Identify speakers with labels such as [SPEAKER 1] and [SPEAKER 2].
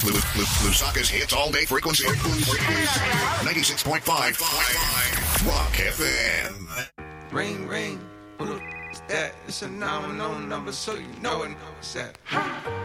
[SPEAKER 1] Lusaka's hits all day frequency. 96.5 Rock FM.
[SPEAKER 2] Ring, ring. Who the f- is that? It's a 910 number, so you know it. What's that?